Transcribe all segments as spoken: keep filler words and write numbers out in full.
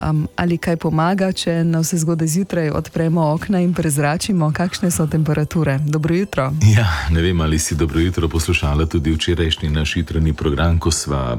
Um, ali kaj pomaga, če na vse zgodaj zjutraj odpremo okna in prezračimo? Kakšne so temperature? Dobro jutro. Ja, ne vem, ali si dobro jutro poslušala tudi včerajšnji naš jutranji program, ko sva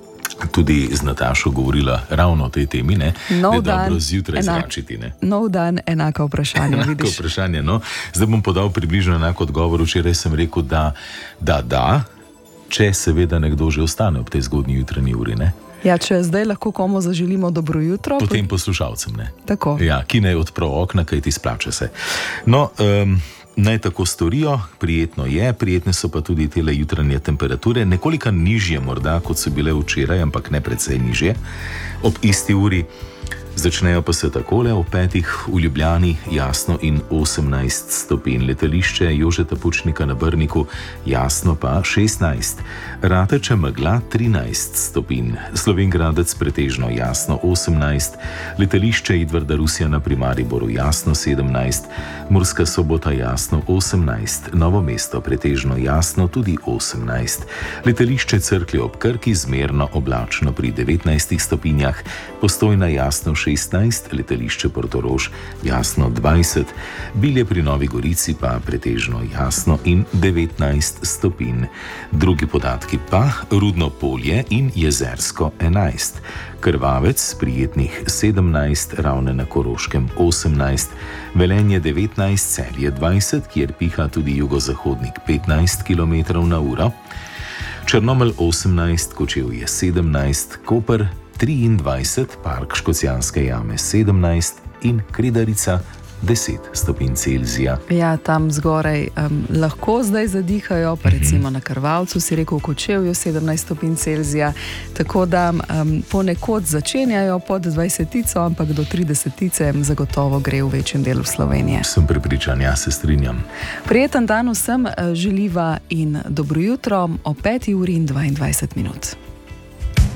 tudi z Natašo govorila ravno o tej temi, ne? Nov da je dobro dan, zjutraj enak, zračiti, ne? Nov dan, enaka vprašanja, enako vidiš. vprašanje, no. Zdaj bom podal približno enako odgovor. Včeraj sem rekel, da da, da, če seveda nekdo že ostane ob tej zgodnji jutranji uri, ne? Ja, če zdaj lahko komu zaželimo dobro jutro. Potem poslušalcem, ne? Tako. Ja, ki naj odpro okna, kaj ti splača se. No, um, naj tako storijo, prijetno je, prijetne so pa tudi tele jutranje temperature, nekoliko nižje morda, kot so bile včeraj, ampak ne precej nižje, ob isti uri. Začnejo pa se takole, ob petih v Ljubljani jasno in osemnajst stopinj. Letališče Jožeta Pučnika na Brniku jasno pa šestnajst. Rateče megla trinajst stopinj. Slovenj Gradec pretežno jasno osemnajst. Letališče Edvarda Rusjana pri Mariboru jasno sedemnajst. Murska Sobota jasno osemnajst. Novo mesto pretežno jasno tudi osemnajst. Letališče Cerklje ob Krki zmerno oblačno pri devetnajstih stopinjah. Postojna jasno šestnajst, letališče Portorož jasno dvajset, Bilje pri Novi Gorici pa pretežno jasno in devetnajst stopinj. Drugi podatki pa Rudno Polje in Jezersko enajst, Krvavec prijetnih sedemnajst, Ravne na Koroškem osemnajst, Velenje devetnajst, Celje dvajset, kjer piha tudi jugozahodnik petnajst kilometrov na uro, Črnomelj osemnajst, Kočevje sedemnajst, Koper triindvajset, Park Škocjanske jame sedemnajst in Kredarica deset stopinj Celzija. Ja, tam zgoraj um, lahko zdaj zadihajo, pa recimo na Krvavcu si rekel v Kočevju sedemnajst stopinj Celzija, tako da um, ponekod začenjajo pod dvajsetico, ampak do tridesetice zagotovo gre v večjem delu Slovenije. Sem prepričan, ja, se strinjam. Prijeten dan vsem želiva in dobro jutro o peti uri in dvaindvajset minut.